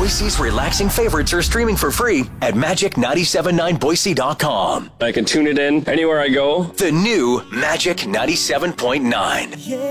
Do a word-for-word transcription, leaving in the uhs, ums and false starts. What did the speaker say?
Boise's relaxing favorites are streaming for free at magic nine seven nine boise dot com. I can tune it in anywhere I go. The new Magic ninety-seven point nine.